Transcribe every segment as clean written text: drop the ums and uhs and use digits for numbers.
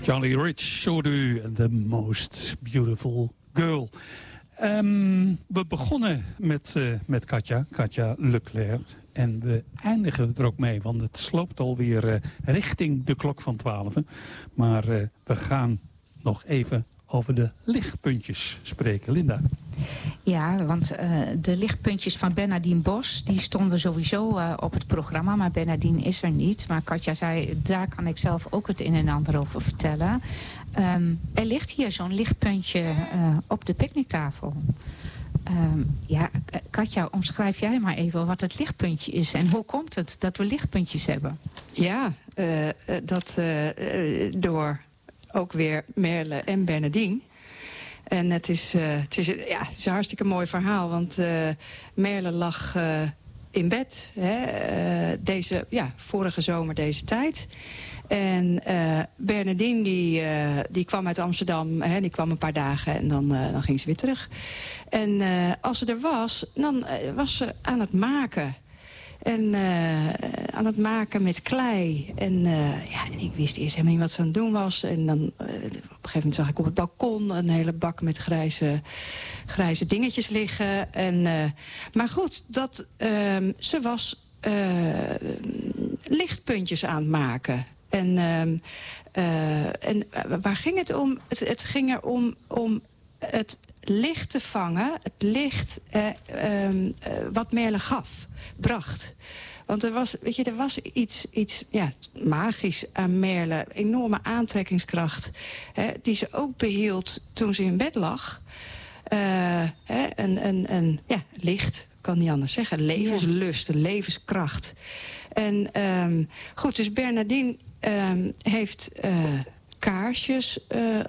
Charlie Rich, hoorde u, The Most Beautiful Girl. We begonnen met Katja Leclerc. En we eindigen er ook mee, want het sloopt alweer richting de klok van 12. Maar we gaan nog even over de lichtpuntjes spreken. Linda. Ja, want de lichtpuntjes van Bernardine Bos, die stonden sowieso op het programma. Maar Bernardine is er niet. Maar Katja zei, daar kan ik zelf ook het een en ander over vertellen. Er ligt hier zo'n lichtpuntje op de picknicktafel. Katja, omschrijf jij maar even wat het lichtpuntje is. En hoe komt het dat we lichtpuntjes hebben? Ja, door ook weer Merle en Bernardine. En het is een hartstikke mooi verhaal. Want Merle lag in bed. Vorige zomer deze tijd. En Bernardine die kwam uit Amsterdam. Die kwam een paar dagen en dan ging ze weer terug. En als ze er was, dan was ze aan het maken. En aan het maken met klei. En ik wist eerst helemaal niet wat ze aan het doen was. En dan op een gegeven moment zag ik op het balkon een hele bak met grijze dingetjes liggen. Maar goed, ze was lichtpuntjes aan het maken. En waar ging het om? Het ging er om het licht te vangen. Het licht wat Merle bracht. Want er was iets magisch aan Merle. Enorme aantrekkingskracht. Die ze ook behield toen ze in bed lag. Licht, kan niet anders zeggen. Levenslust, levenskracht. En goed, dus Bernardine heeft kaarsjes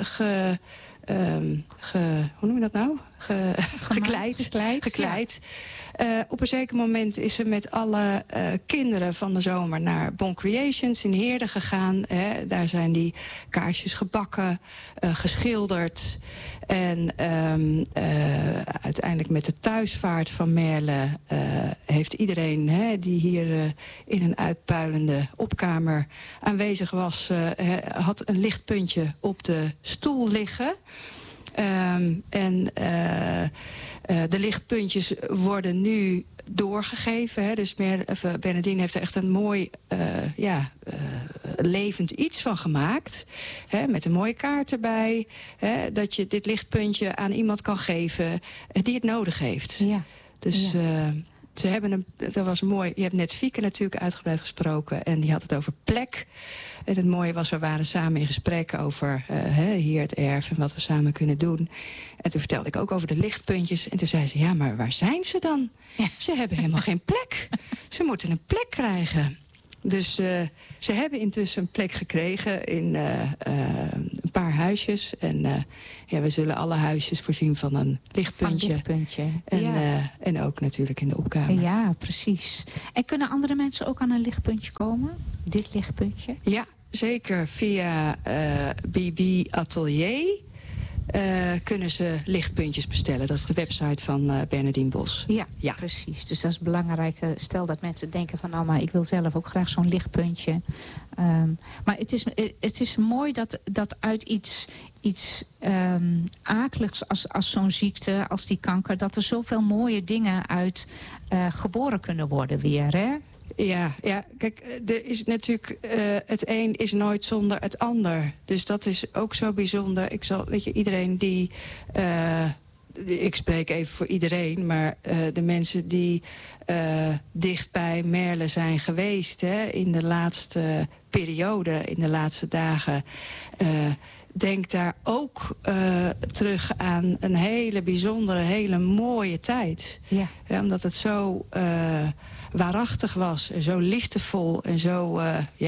hoe noem je dat nou? Gekleid. Ja. Op een zeker moment is ze met alle kinderen van de zomer naar Bon Creations in Heerden gegaan. Daar zijn die kaarsjes gebakken, geschilderd. En uiteindelijk met de thuisvaart van Merle heeft iedereen die hier in een uitpuilende opkamer aanwezig was, had een lichtpuntje op de stoel liggen. De lichtpuntjes worden nu doorgegeven. Dus Bernardine heeft er echt een mooi levend iets van gemaakt. Met een mooie kaart erbij. Dat je dit lichtpuntje aan iemand kan geven die het nodig heeft. Ja. Dus ze hebben dat was mooi. Je hebt net Fieke natuurlijk uitgebreid gesproken. En die had het over plek. En het mooie was, we waren samen in gesprek over hier het erf en wat we samen kunnen doen. En toen vertelde ik ook over de lichtpuntjes. En toen zei ze, ja, maar waar zijn ze dan? Ja. Ze hebben helemaal geen plek. Ze moeten een plek krijgen. Dus ze hebben intussen een plek gekregen in een paar huisjes. En we zullen alle huisjes voorzien van een lichtpuntje. En ook natuurlijk in de opkamer. Ja, precies. En kunnen andere mensen ook aan een lichtpuntje komen? Dit lichtpuntje? Ja, zeker. Via BB Atelier kunnen ze lichtpuntjes bestellen. Dat is de website van Bernardine Bos. Ja, precies. Dus dat is belangrijk. Stel dat mensen denken van, nou, maar ik wil zelf ook graag zo'n lichtpuntje. Maar het is mooi dat uit iets akeligs als zo'n ziekte, als die kanker, dat er zoveel mooie dingen uit geboren kunnen worden weer, hè? Ja, kijk, er is natuurlijk het een is nooit zonder het ander. Dus dat is ook zo bijzonder. Iedereen die ik spreek even voor iedereen, maar de mensen die dicht bij Merle zijn geweest in de laatste periode, in de laatste dagen, denk daar ook terug aan een hele bijzondere, hele mooie tijd. Ja. Omdat het zo waarachtig was en zo liefdevol en zo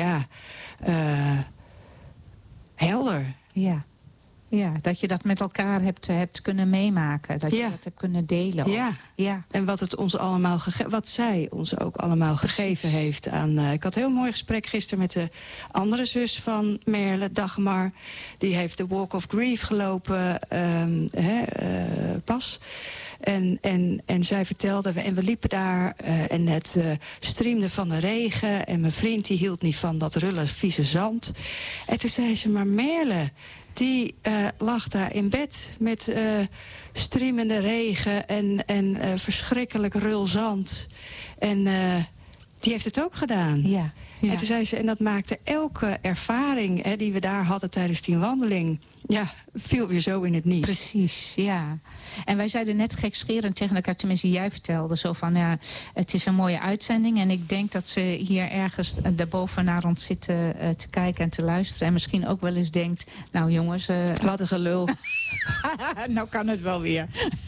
helder. Ja, dat je dat met elkaar hebt kunnen meemaken. Dat je dat hebt kunnen delen. Ja. En wat zij ons ook allemaal gegeven heeft aan. Ik had een heel mooi gesprek gisteren met de andere zus van Merle, Dagmar. Die heeft de Walk of Grief gelopen pas. En zij vertelde, en we liepen daar en het streamde van de regen. En mijn vriend die hield niet van dat rulle vieze zand. En toen zei ze, maar Merle, die lag daar in bed met streamende regen en verschrikkelijk rul zand. En die heeft het ook gedaan. Ja. Ja. En toen zei ze, en dat maakte elke ervaring die we daar hadden tijdens die wandeling, ja, viel weer zo in het niet. Precies, ja. En wij zeiden net gekscherend tegen elkaar, tenminste jij vertelde zo van, ja, het is een mooie uitzending. En ik denk dat ze hier ergens daarboven naar ons zitten te kijken en te luisteren. En misschien ook wel eens denkt, nou jongens. Wat een gelul. Nou kan het wel weer.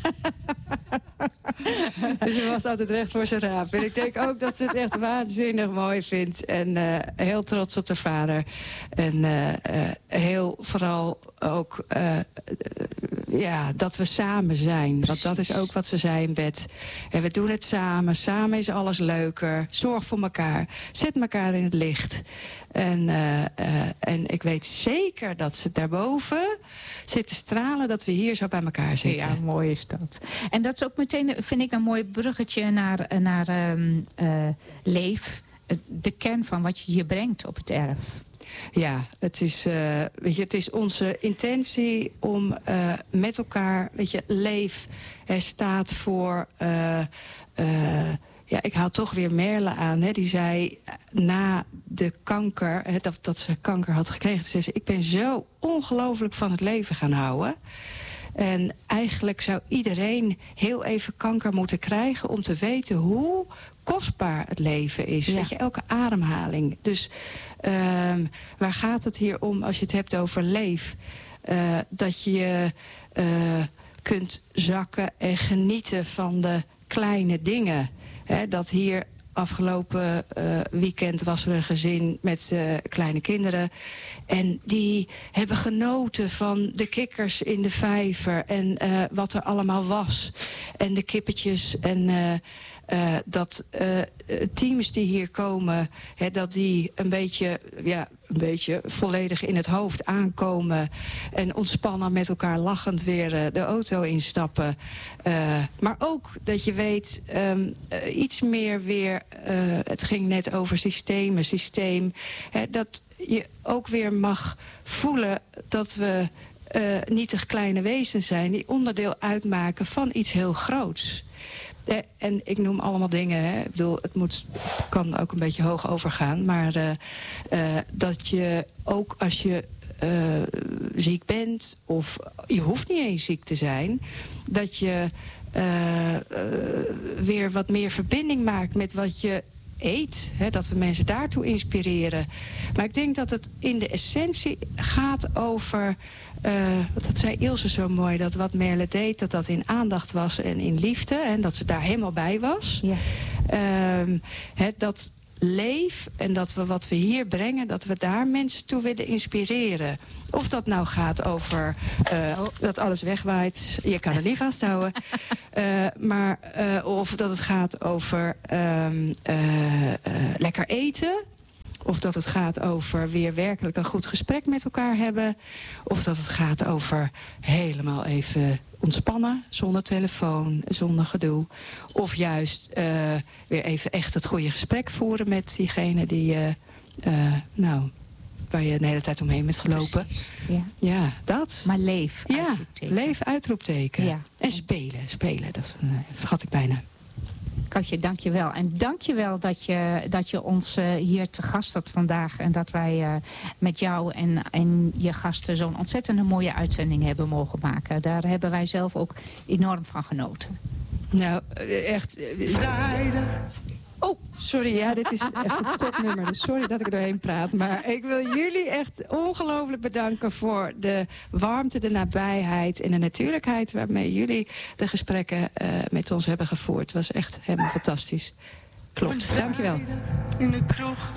Dus ze was altijd recht voor zijn raap. En ik denk ook dat ze het echt waanzinnig mooi vindt. En heel trots op haar vader. En heel vooral ook ja, dat we samen zijn. Want dat is ook wat ze zei in bed. En we doen het samen. Samen is alles leuker. Zorg voor elkaar. Zet elkaar in het licht. En ik weet zeker dat ze daarboven zit te stralen dat we hier zo bij elkaar zitten. Ja, mooi is dat. En dat is ook meteen, vind ik, een mooi bruggetje naar Leef. De kern van wat je hier brengt op het erf. Ja, het is, weet je, het is onze intentie om met elkaar, weet je, Leef staat voor. Ja, ik haal toch weer Merle aan. Hè, die zei na de kanker, dat ze kanker had gekregen, zei ze, ik ben zo ongelooflijk van het leven gaan houden. En eigenlijk zou iedereen heel even kanker moeten krijgen om te weten hoe kostbaar het leven is. Ja. Weet je, elke ademhaling. Dus waar gaat het hier om als je het hebt over Leef? Dat je kunt zakken en genieten van de kleine dingen. Dat hier afgelopen weekend was er een gezin met kleine kinderen. En die hebben genoten van de kikkers in de vijver. En wat er allemaal was. En de kippetjes. En dat teams die hier komen, dat die een beetje volledig in het hoofd aankomen. En ontspannen met elkaar lachend weer de auto instappen. Maar ook dat je weet, iets meer weer, het ging net over systeem. Dat je ook weer mag voelen dat we niet de kleine wezens zijn die onderdeel uitmaken van iets heel groots. En ik noem allemaal dingen, hè. Ik bedoel, kan ook een beetje hoog overgaan. Maar dat je ook als je ziek bent, of je hoeft niet eens ziek te zijn, dat je weer wat meer verbinding maakt met wat je eet. Hè, dat we mensen daartoe inspireren. Maar ik denk dat het in de essentie gaat over, dat zei Ilse zo mooi, dat wat Merle deed, dat in aandacht was en in liefde. En dat ze daar helemaal bij was. Ja. Dat Leef en dat we wat we hier brengen, dat we daar mensen toe willen inspireren. Of dat nou gaat over dat alles wegwaait. Je kan het niet vasthouden. Maar of dat het gaat over lekker eten. Of dat het gaat over weer werkelijk een goed gesprek met elkaar hebben. Of dat het gaat over helemaal even ontspannen, zonder telefoon, zonder gedoe. Of juist weer even echt het goede gesprek voeren met diegene die waar je de hele tijd omheen bent gelopen. Ja, dat. Maar Leef, uitroepteken. Ja, Leef, uitroepteken. Ja. En spelen, dat vergat ik bijna. Katje, dank je wel. En dank je wel dat je ons hier te gast had vandaag. En dat wij met jou en je gasten zo'n ontzettende mooie uitzending hebben mogen maken. Daar hebben wij zelf ook enorm van genoten. Nou, echt. Vrijdag. Oh, sorry, ja, dit is echt een topnummer. Dus sorry dat ik er doorheen praat. Maar ik wil jullie echt ongelooflijk bedanken voor de warmte, de nabijheid en de natuurlijkheid waarmee jullie de gesprekken met ons hebben gevoerd. Het was echt helemaal fantastisch. Klopt, dankjewel. In de kroeg.